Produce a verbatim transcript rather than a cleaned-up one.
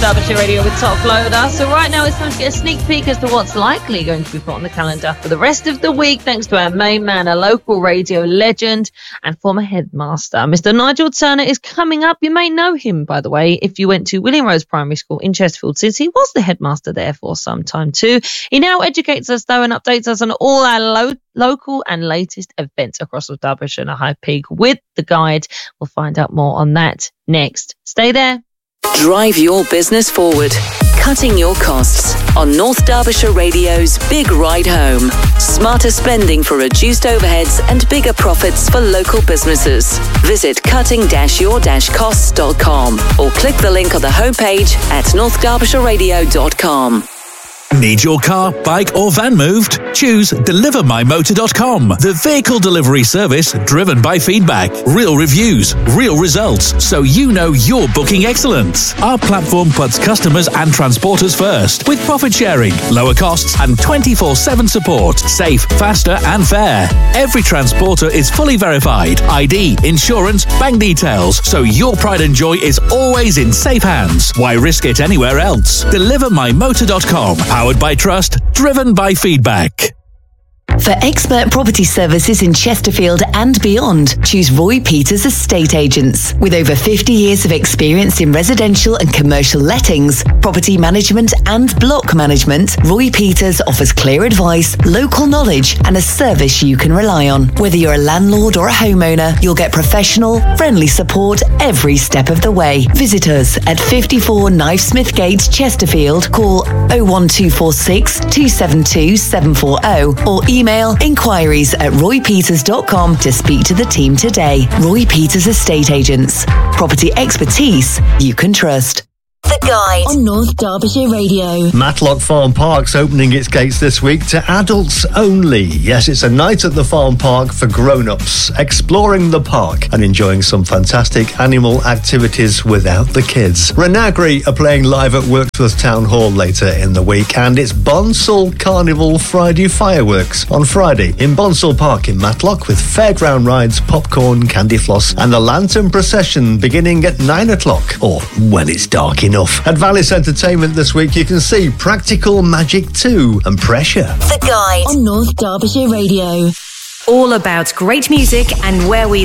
Derbyshire Radio with Top Loader. So right now it's time to get a sneak peek as to what's likely going to be put on the calendar for the rest of the week, thanks to our main man, a local radio legend and former headmaster. Mister Nigel Turner is coming up. You may know him, by the way, if you went to William Rose Primary School in Chesterfield, since he was the headmaster there for some time too. He now educates us, though, and updates us on all our lo- local and latest events across the Derbyshire and High Peak with the guide. We'll find out more on that next. Stay there. Drive your business forward. Cutting your costs on North Derbyshire Radio's Big Ride Home. Smarter spending for reduced overheads and bigger profits for local businesses. Visit cutting your costs dot com or click the link on the homepage at north derbyshire radio dot com. Need your car, bike or van moved? Choose deliver my motor dot com, the vehicle delivery service driven by feedback, real reviews, real results, so you know you're booking excellence. Our platform puts customers and transporters first, with profit sharing, lower costs and twenty-four seven support, safe, faster and fair. Every transporter is fully verified, I D, insurance, bank details, so your pride and joy is always in safe hands. Why risk it anywhere else? deliver my motor dot com. Powered by trust, driven by feedback. For expert property services in Chesterfield and beyond, choose Roy Peters Estate Agents. With over fifty years of experience in residential and commercial lettings, property management and block management, Roy Peters offers clear advice, local knowledge and a service you can rely on. Whether you're a landlord or a homeowner, you'll get professional, friendly support every step of the way. Visit us at fifty-four Knifesmith Gate, Chesterfield. Call oh one two four six, two seven two, seven four oh or email inquiries at roy peters dot com to speak to the team today. Roy Peters Estate Agents. Property expertise you can trust. The Guide on North Derbyshire Radio. Matlock Farm Park's opening its gates this week to adults only. Yes, it's a night at the farm park for grown-ups, exploring the park and enjoying some fantastic animal activities without the kids. Renagri are playing live at Wirksworth Town Hall later in the week, and it's Bonsall Carnival Friday fireworks on Friday in Bonsall Park in Matlock, with fairground rides, popcorn, candy floss and the lantern procession beginning at nine o'clock, or when it's dark enough. At Vallis Entertainment this week, you can see Practical Magic two and Pressure. The Guide on North Derbyshire Radio. All about great music and where we